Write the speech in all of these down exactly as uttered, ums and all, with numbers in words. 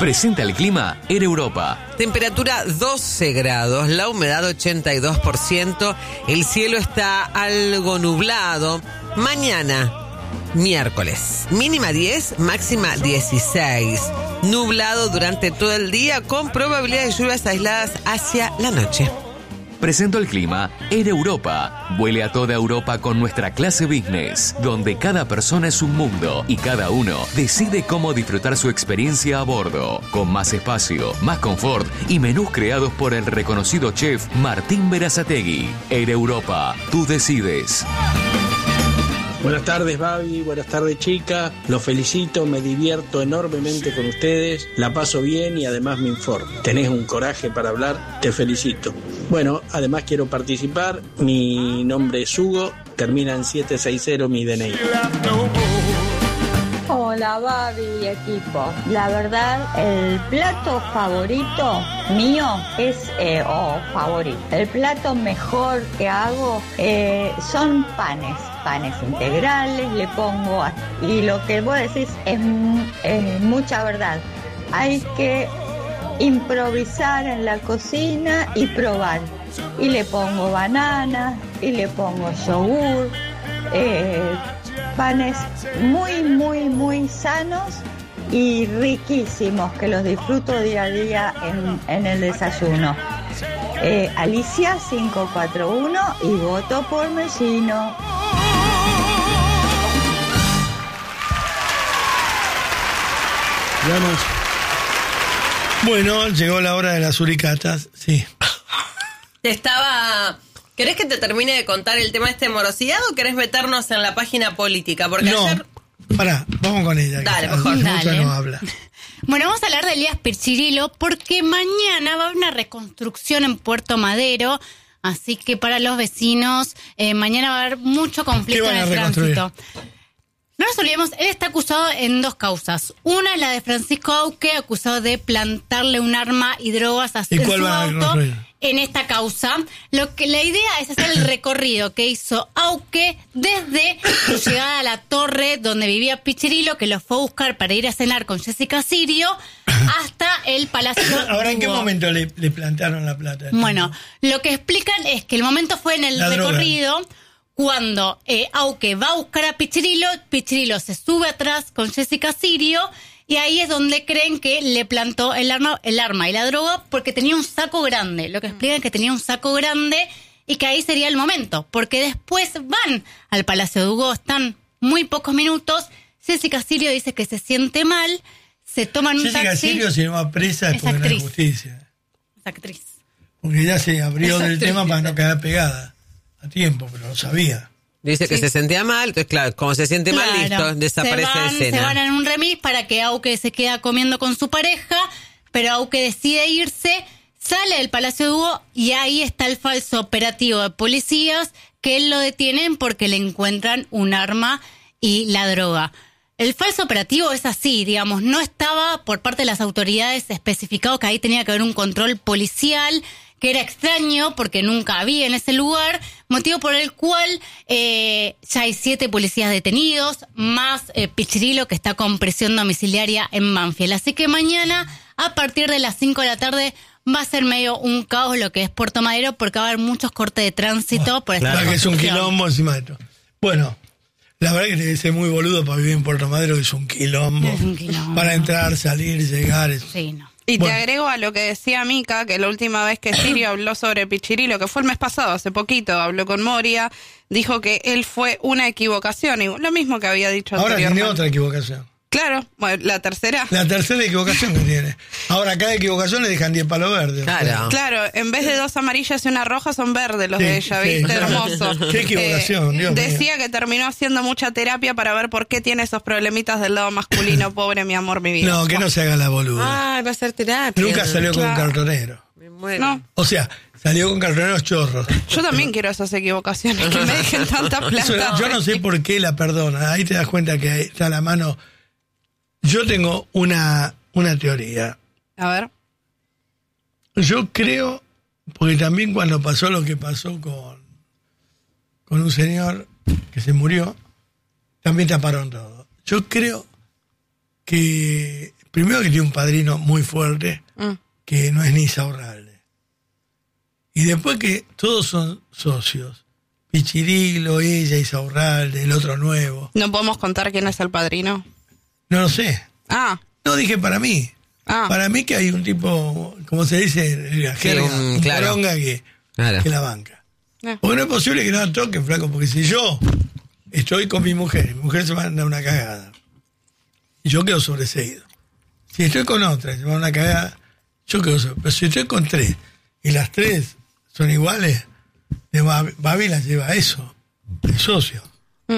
Presenta el clima en Europa. Temperatura doce grados, la humedad ochenta y dos por ciento, el cielo está algo nublado. Mañana, miércoles, mínima diez, máxima dieciséis. Nublado durante todo el día con probabilidad de lluvias aisladas hacia la noche. Presento el clima en Europa. Vuele a toda Europa con nuestra clase business, donde cada persona es un mundo y cada uno decide cómo disfrutar su experiencia a bordo, con más espacio, más confort y menús creados por el reconocido chef Martín Berazategui. En Europa, tú decides. Buenas tardes, Babi, buenas tardes, chicas. Los felicito, me divierto enormemente con ustedes, la paso bien y además me informo. Tenés un coraje para hablar, te felicito. Bueno, además quiero participar, mi nombre es Hugo, termina en siete seis cero mi D N I. Hola, Babi y equipo. La verdad, el plato favorito mío es, eh, oh, favorito. El plato mejor que hago eh, son panes, panes integrales, le pongo, a, y lo que vos decís es, es mucha verdad. Hay que improvisar en la cocina y probar. Y le pongo banana, y le pongo yogur, eh, panes muy, muy, muy sanos y riquísimos, que los disfruto día a día en, en el desayuno. Eh, Alicia cinco cuatro uno y voto por Mellino. Vamos. Bueno, llegó la hora de las suricatas, sí. Te estaba... ¿Querés que te termine de contar el tema este de morosidad o querés meternos en la página política? Porque no, ayer... pará, vamos con ella. Dale, que mejor. Mucho no habla. Bueno, vamos a hablar de Elías Pichirilo porque mañana va a haber una reconstrucción en Puerto Madero, así que para los vecinos eh, mañana va a haber mucho conflicto en el tránsito. No nos olvidemos, él está acusado en dos causas. Una es la de Francisco Auque, acusado de plantarle un arma y drogas a en su auto. En esta causa, lo que la idea es hacer el recorrido que hizo Auque desde su llegada a la torre donde vivía Pichirilo, que lo fue a buscar para ir a cenar con Jessica Sirio, hasta el Palacio Ahora, ¿en qué Hugo. momento le, le plantaron la plata? Bueno, lo que explican es que el momento fue en el La recorrido... droga. Cuando eh, Auque va a buscar a Pichirilo, Pichirilo se sube atrás con Jessica Sirio y ahí es donde creen que le plantó el arma, el arma y la droga porque tenía un saco grande. Lo que explican es que tenía un saco grande y que ahí sería el momento, porque después van al Palacio de Hugo, están muy pocos minutos. Jessica Sirio dice que se siente mal, se toman un Jessica taxi. Sirio se llama presa Es por la actriz. justicia. Es actriz. Porque ella se abrió Es del actriz. tema para no quedar pegada a tiempo, pero lo sabía. Dice que Sí. se sentía mal, entonces claro, como se siente mal, listo, desaparece se van, de escena. Se van en un remis para que Auque se queda comiendo con su pareja, pero Auque decide irse, sale del Palacio de Hugo y ahí está el falso operativo de policías que él lo detienen porque le encuentran un arma y la droga. El falso operativo es así, digamos, no estaba por parte de las autoridades especificado que ahí tenía que haber un control policial, que era extraño porque nunca había en ese lugar, motivo por el cual eh, ya hay siete policías detenidos, más eh, Pichirilo que está con prisión domiciliaria en Banfield. Así que mañana, a partir de las cinco de la tarde, va a ser medio un caos lo que es Puerto Madero porque va a haber muchos cortes de tránsito Bueno, por esta claro que es un reconstrucción. quilombo encima de todo. Bueno, la verdad que debe ser muy boludo para vivir en Puerto Madero, que es un quilombo. Es un quilombo. Para entrar, salir, llegar. Es... Sí, no. Y Bueno. te agrego a lo que decía Mica, que la última vez que Sirio habló sobre Pichirilo, que fue el mes pasado, hace poquito, habló con Moria, dijo que él fue una equivocación, y lo mismo que había dicho Ahora anteriormente. tiene otra equivocación. Claro, bueno, la tercera. La tercera equivocación que tiene. Ahora, cada equivocación le dejan diez palos verdes. Claro. Claro, en vez de dos amarillas y una roja son verdes los Sí, de ella, sí, ¿viste? claro. Hermoso. Qué equivocación, Dios mío. Decía que terminó haciendo mucha terapia para ver por qué tiene esos problemitas del lado masculino. Pobre mi amor, mi vida. No, que no se haga la boluda. Ah, va a ser terapia. Nunca salió con un Claro. cartonero. Me muero. No, O sea, salió con cartoneros chorros. yo también quiero esas equivocaciones, que me dejen tanta Eso, plata. yo no sé por qué la perdona. Ahí te das cuenta que está a la mano. Yo tengo una, una teoría. A ver. Yo creo, porque también cuando pasó lo que pasó con, con un señor que se murió, también taparon todo. Yo creo que primero que tiene un padrino muy fuerte, mm. que no es ni Insaurralde. Y después que todos son socios. Pichirilo, ella, Insaurralde, el otro nuevo. ¿No podemos contar quién es el padrino? No lo sé. Ah. No, dije para mí. Ah. Para mí que hay un tipo, como se dice en la jerga, sí, un, un claro. poronga que, claro. que la banca. Eh. Porque no es posible que no la toque, flaco, porque si yo estoy con mi mujer, mi mujer se manda una cagada, y yo quedo sobreseído. Si estoy con otra y se manda una cagada, yo quedo sobreseído. Pero si estoy con tres, y las tres son iguales, de Babi la lleva a eso, el socio. Mm.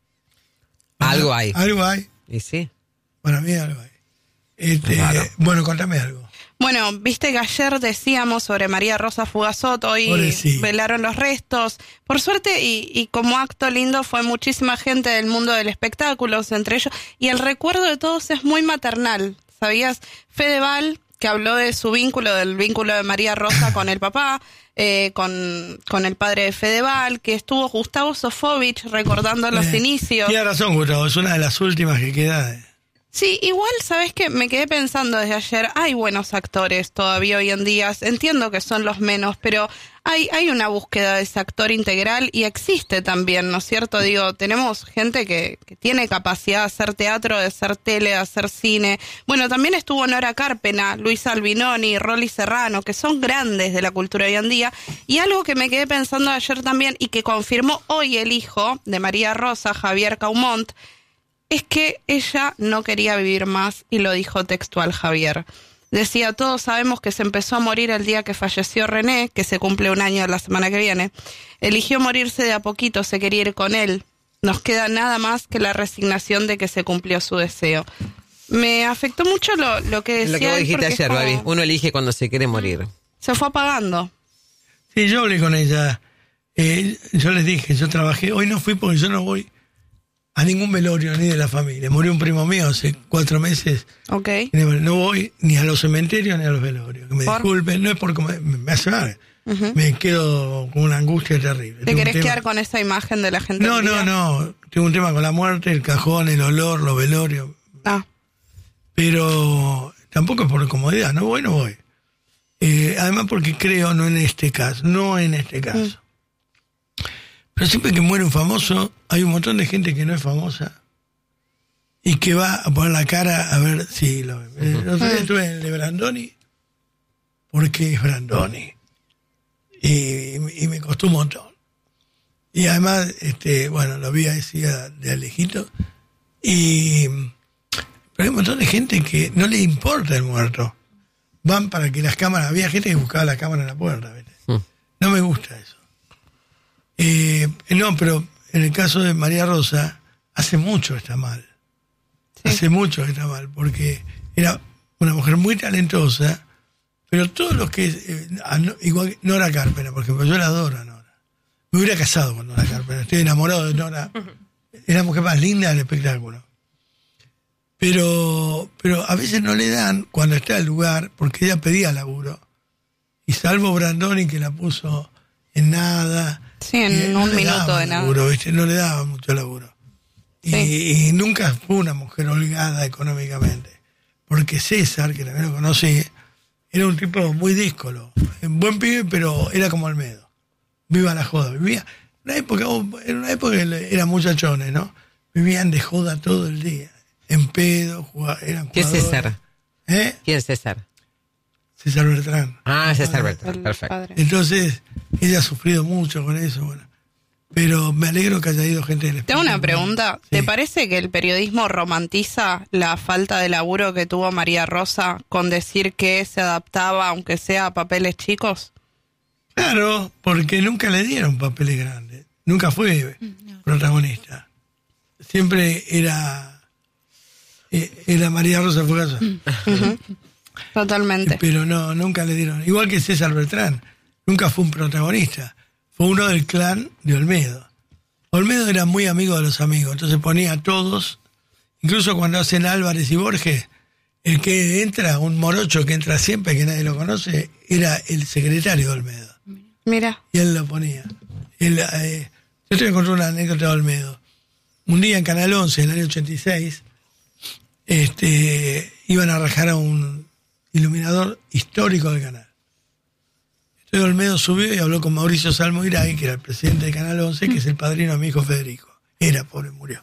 Algo hay. Algo hay. Y sí. Para mí algo hay. Este, claro. Bueno, contame algo. Bueno, viste que ayer decíamos sobre María Rosa Fugazot, y sí. velaron los restos. Por suerte, y, y como acto lindo, fue muchísima gente del mundo del espectáculo, entre ellos, y el recuerdo de todos es muy maternal, ¿sabías? Fedeval, que habló de su vínculo, del vínculo de María Rosa con el papá, eh, con, con el padre de Fedeval, que estuvo Gustavo Sofovich recordando los eh, inicios. Tiene razón, Gustavo, es una de las últimas que queda de... Sí, igual, ¿sabes qué? Me quedé pensando desde ayer, hay buenos actores todavía hoy en día, entiendo que son los menos, pero hay hay una búsqueda de ese actor integral y existe también, ¿no es cierto? Digo, tenemos gente que, que tiene capacidad de hacer teatro, de hacer tele, de hacer cine. Bueno, también estuvo Nora Carpena, Luis Albinoni, Rolly Serrano, que son grandes de la cultura hoy en día. Y algo que me quedé pensando ayer también y que confirmó hoy el hijo de María Rosa, Javier Caumont, es que ella no quería vivir más, y lo dijo textual Javier. Decía, todos sabemos que se empezó a morir el día que falleció René, que se cumple un año la semana que viene. Eligió morirse de a poquito, se quería ir con él. Nos queda nada más que la resignación de que se cumplió su deseo. Me afectó mucho lo, lo que decía. Lo que vos dijiste ayer, como... Babi. Uno elige cuando se quiere morir. Se fue apagando. Sí, yo hablé con ella. Eh, yo les dije, yo trabajé. Hoy no fui porque yo no voy a ningún velorio ni de la familia. Murió un primo mío hace cuatro meses. Ok. No voy ni a los cementerios ni a los velorios. Que me ¿Por? disculpen, no es porque me, me hace mal. Uh-huh. Me quedo con una angustia terrible. ¿Te Tengo querés quedar con esa imagen de la gente? No, no, no. Tengo un tema con la muerte, el cajón, el olor, los velorios. Ah. Pero tampoco es por comodidad. No voy, no voy. Eh, además porque creo, no en este caso, no en este caso. Mm. Pero siempre que muere un famoso, hay un montón de gente que no es famosa y que va a poner la cara a ver si lo ven. Uh-huh. El otro día estuve en el de Brandoni, porque es Brandoni. Y, y me costó un montón. Y además, este, bueno, lo vi así de alejito. Y, pero hay un montón de gente que no le importa el muerto. Van para que las cámaras, había gente que buscaba la cámara en la puerta, ¿viste? Uh-huh. No me gusta eso. Eh, no, pero en el caso de María Rosa, hace mucho está mal. Sí. Hace mucho está mal, porque era una mujer muy talentosa, pero todos los que... Eh, igual que Nora Carpena, por ejemplo, yo la adoro a Nora. Me hubiera casado con Nora Carpena, estoy enamorado de Nora. Es la mujer más linda del espectáculo. Pero, pero a veces no le dan cuando está al lugar, porque ella pedía laburo. Y salvo Brandoni, que la puso en nada... Sí, en no un minuto de nada. Laburo, ¿viste? No le daba mucho laburo. Y, sí. y nunca fue una mujer holgada económicamente. Porque César, que también lo conocí, era un tipo muy díscolo. Un buen pibe, pero era como Almedo. Viva la joda. Vivía una época, en una época eran muchachones, ¿no? Vivían de joda todo el día. En pedo, jugaban, eran ¿Qué es César? ¿Eh? ¿Quién es César? César Bertrán. Ah, César Bertrán, perfecto. Entonces, ella ha sufrido mucho con eso, bueno. Pero me alegro que haya ido gente del espectáculo. Tengo una pregunta. Sí. ¿Te parece que el periodismo romantiza la falta de laburo que tuvo María Rosa con decir que se adaptaba, aunque sea a papeles chicos? Claro, porque nunca le dieron papeles grandes. Nunca fue no. protagonista. Siempre era, era María Rosa Fugazot. Uh-huh. Totalmente. Pero no, nunca le dieron. Igual que César Bertrán, nunca fue un protagonista. Fue uno del clan de Olmedo. Olmedo era muy amigo de los amigos, entonces ponía a todos, incluso cuando hacen Álvarez y Borges, el que entra, un morocho que entra siempre, que nadie lo conoce, era el secretario de Olmedo. Mira. Y él lo ponía. Él, eh, yo te voy a contar una anécdota de Olmedo. Un día en Canal once, en el año ochenta y seis, este, iban a rajar a un iluminador histórico del canal. Entonces Olmedo subió y habló con Mauricio Salmo Iray, que era el presidente de Canal once, que es el padrino de mi hijo Federico. Era, pobre, murió.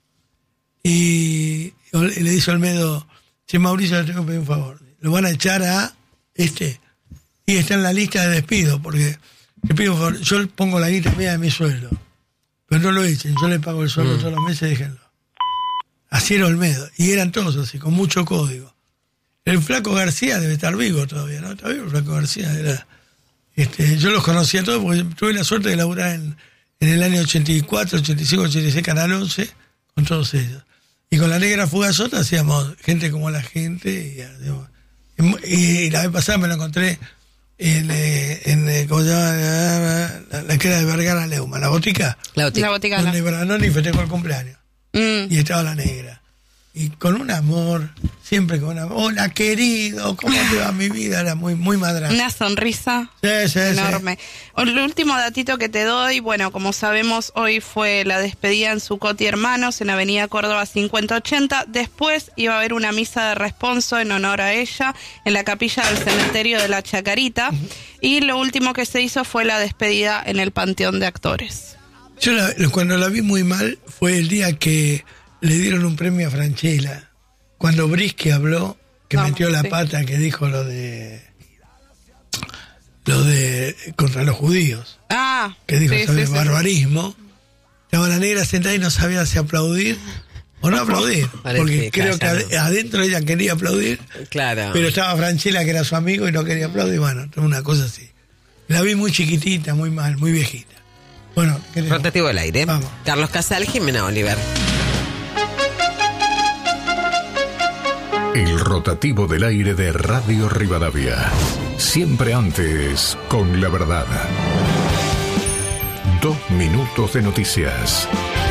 Y le dice a Olmedo, che, Mauricio, le tengo que pedir un favor. Lo van a echar a este, y está en la lista de despido, porque le pido un favor, yo pongo la guita mía de mi sueldo, pero no lo echen, yo le pago el sueldo mm. todos los meses, déjenlo. Así era Olmedo, y eran todos así, con mucho código. El Flaco García debe estar vivo todavía, ¿no? Está vivo el Flaco García, era, este, yo los conocía todos porque tuve la suerte de laburar en, en el año ochenta y cuatro, ochenta y cinco, ochenta y seis, Canal once, con todos ellos. Y con la Negra Fugazota hacíamos Gente como la Gente, y, digamos, y la vez pasada me lo encontré en, en ¿cómo se llama? La, la que era de Vergara Leumann, la botica. La botica. La botica donde Branoni festejó el cumpleaños. Mm. Y estaba la Negra. Y con un amor, siempre con un amor. Hola, querido, ¿cómo te va mi vida? Era muy, muy madrastra. Una sonrisa sí, sí, enorme. Sí. El último datito que te doy, bueno, como sabemos, hoy fue la despedida en Zucotti Hermanos, en Avenida Córdoba cincuenta ochenta. Después iba a haber una misa de responso en honor a ella en la capilla del cementerio de la Chacarita. Y lo último que se hizo fue la despedida en el Panteón de Actores. Yo la, cuando la vi muy mal fue el día que le dieron un premio a Franchella. Cuando Brisky habló, que no, metió la sí. pata, que dijo lo de... Lo de... contra los judíos. Ah, Que dijo sí, sobre sí, barbarismo. Sí. Estaba la Negra sentada y no sabía si aplaudir o no aplaudir. Parece porque que creo calla, que ¿no? adentro ella quería aplaudir. Claro. Pero estaba Franchella, que era su amigo, y no quería aplaudir. Bueno, una cosa así. La vi muy chiquitita, muy mal, muy viejita. Bueno, ¿qué tenemos? Rotativo del aire. Vamos. Carlos Casal, Jimena Oliver. El rotativo del aire de Radio Rivadavia. Siempre antes, con la verdad. Dos minutos de noticias.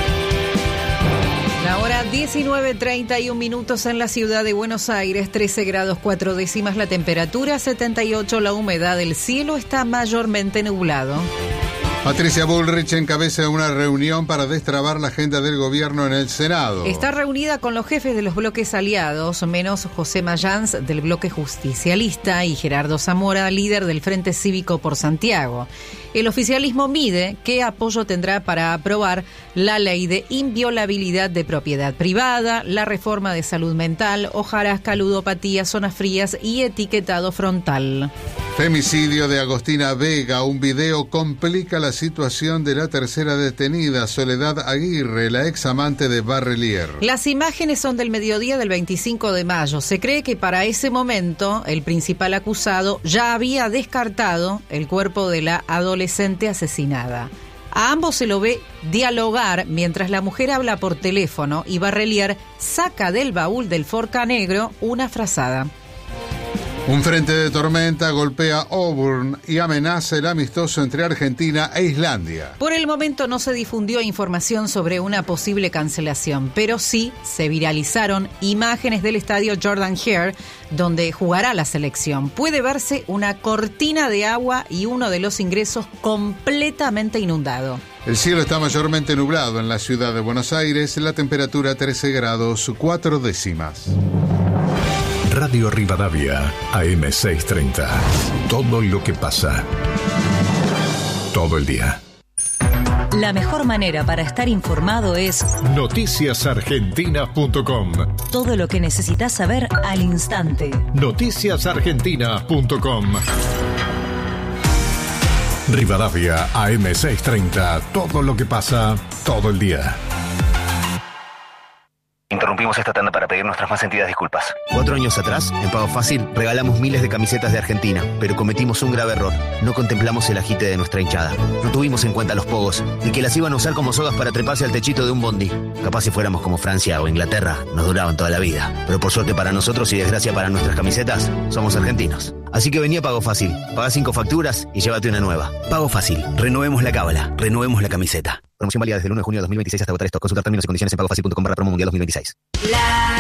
La hora diecinueve treinta y un minutos en la ciudad de Buenos Aires, trece grados cuatro décimas la temperatura, setenta y ocho la humedad, el cielo está mayormente nublado. Patricia Bullrich encabeza una reunión para destrabar la agenda del gobierno en el Senado. Está reunida con los jefes de los bloques aliados, menos José Mayans del bloque justicialista y Gerardo Zamora, líder del Frente Cívico por Santiago. El oficialismo mide qué apoyo tendrá para aprobar la ley de inviolabilidad de propiedad privada, la reforma de salud mental, hojarasca, ludopatía, zonas frías y etiquetado frontal. Femicidio de Agostina Vega. Un video complica la situación de la tercera detenida, Soledad Aguirre, la ex amante de Barrelier. Las imágenes son del mediodía del veinticinco de mayo. Se cree que para ese momento el principal acusado ya había descartado el cuerpo de la adolescente asesinada. A ambos se lo ve dialogar mientras la mujer habla por teléfono y Barrelier saca del baúl del Forca negro una frazada. Un frente de tormenta golpea Auburn y amenaza el amistoso entre Argentina e Islandia. Por el momento no se difundió información sobre una posible cancelación, pero sí se viralizaron imágenes del estadio Jordan Hare, donde jugará la selección. Puede verse una cortina de agua y uno de los ingresos completamente inundado. El cielo está mayormente nublado en la ciudad de Buenos Aires, la temperatura trece grados cuatro décimas. Radio Rivadavia, A M seiscientos treinta. Todo lo que pasa. Todo el día. La mejor manera para estar informado es noticias argentinas punto com. Todo lo que necesitas saber al instante. noticias argentinas punto com. Rivadavia, A M seiscientos treinta. Todo lo que pasa, todo el día. Interrumpimos esta tanda para pedir nuestras más sentidas disculpas. Cuatro años atrás, en Pago Fácil, regalamos miles de camisetas de Argentina, pero cometimos un grave error. No contemplamos el agite de nuestra hinchada. No tuvimos en cuenta los pogos, ni que las iban a usar como sogas para treparse al techito de un bondi. Capaz si fuéramos como Francia o Inglaterra, nos duraban toda la vida. Pero por suerte para nosotros y desgracia para nuestras camisetas, somos argentinos. Así que vení a Pago Fácil, pagá cinco facturas y llévate una nueva. Pago Fácil, renovemos la cábala, renovemos la camiseta. Promoción válida desde el uno de junio de dos mil veintiséis hasta agotar esto. Consultar términos y condiciones en pagofacil punto com barra promo mundial dos mil veintiséis. La